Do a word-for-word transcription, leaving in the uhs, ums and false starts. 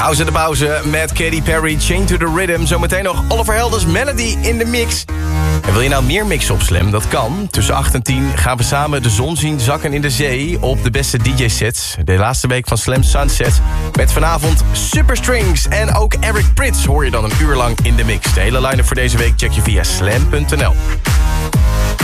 Pauze de pauze met Katy Perry, Chained to the Rhythm. Zometeen nog Oliver Heldens, Melody in de mix. En wil je nou meer mixen op Slam? Dat kan. Tussen acht en tien gaan we samen de zon zien zakken in de zee... op de beste D J-sets. De laatste week van Slam Sunset. Met vanavond Superstrings en ook Eric Prydz... hoor je dan een uur lang in de mix. De hele line-up voor deze week check je via slam punt n l.